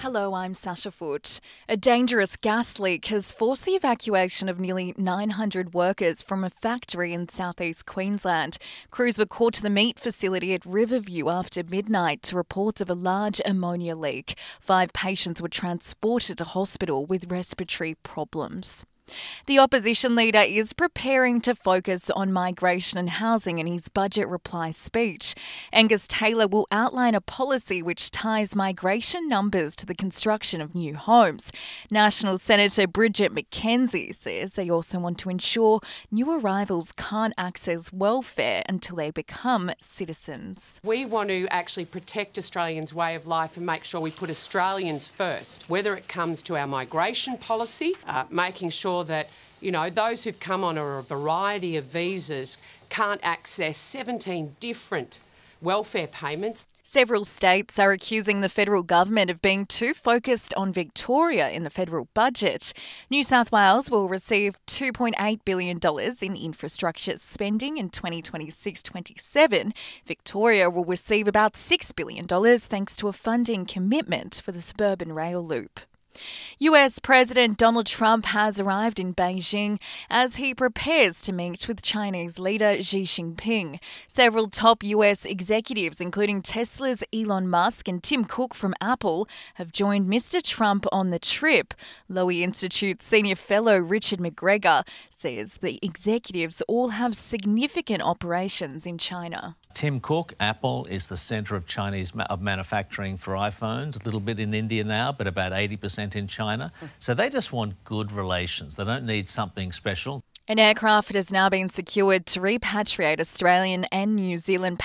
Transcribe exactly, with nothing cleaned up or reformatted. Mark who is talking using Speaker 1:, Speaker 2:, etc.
Speaker 1: Hello, I'm Sasha Foote. A dangerous gas leak has forced the evacuation of nearly nine hundred workers from a factory in southeast Queensland. Crews were called to the meat facility at Riverview after midnight to reports of a large ammonia leak. Five patients were transported to hospital with respiratory problems. The opposition leader is preparing to focus on migration and housing in his budget reply speech. Angus Taylor will outline a policy which ties migration numbers to the construction of new homes. National Senator Bridget McKenzie says they also want to ensure new arrivals can't access welfare until they become citizens.
Speaker 2: We want to actually protect Australians' way of life and make sure we put Australians first, whether it comes to our migration policy, uh, making sure that, you know, those who've come on a variety of visas can't access seventeen different welfare payments.
Speaker 1: Several states are accusing the federal government of being too focused on Victoria in the federal budget. New South Wales will receive two point eight billion dollars in infrastructure spending in twenty twenty-six twenty-seven. Victoria will receive about six billion dollars thanks to a funding commitment for the suburban rail loop. U S President Donald Trump has arrived in Beijing as he prepares to meet with Chinese leader Xi Jinping. Several top U S executives, including Tesla's Elon Musk and Tim Cook from Apple, have joined Mister Trump on the trip. Lowy Institute senior fellow Richard McGregor says the executives all have significant operations in China.
Speaker 3: Tim Cook, Apple, is the centre of Chinese ma- of manufacturing for iPhones, a little bit in India now, but about eighty percent in China. So they just want good relations. They don't need something special.
Speaker 1: An aircraft has now been secured to repatriate Australian and New Zealand